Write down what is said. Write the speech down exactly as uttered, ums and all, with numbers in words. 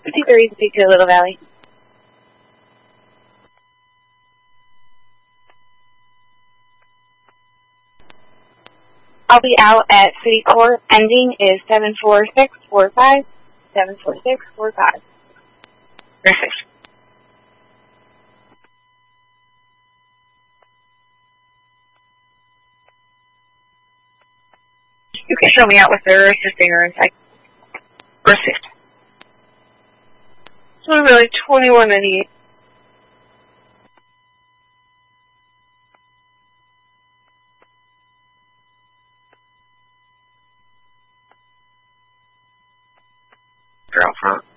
fifty-three, speak to Little Valley. I'll be out at City Court. Ending is seven four six four five. seven four six four five. Perfect. You can show me out with her assisting her inside. Perfect. So really, twenty-one ninety-eight. Girl front.